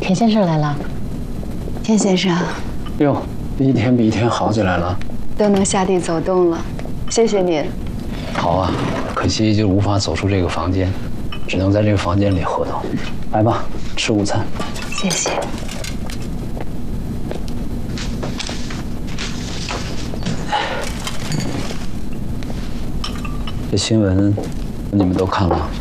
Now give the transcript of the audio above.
田先生来了。 田先生， 哟，一天比一天好起来了， 都能下地走动了，谢谢您。 好啊，可惜就无法走出这个房间，只能在这个房间里活动。来吧，吃午餐。 谢谢。 这新闻你们都看了？